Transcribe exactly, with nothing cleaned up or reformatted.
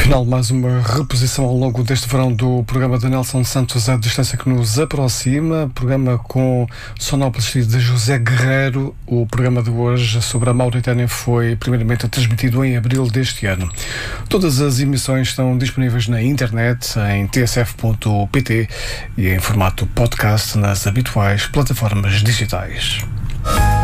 Final de mais uma reposição ao longo deste verão do programa de Nelson Santos, A Distância que nos aproxima, programa com sonoplastia de José Guerreiro. O programa de hoje sobre a Mauritânia foi primeiramente transmitido em abril deste ano. Todas as emissões estão disponíveis na internet, em t s f ponto p t e em formato podcast nas habituais plataformas digitais.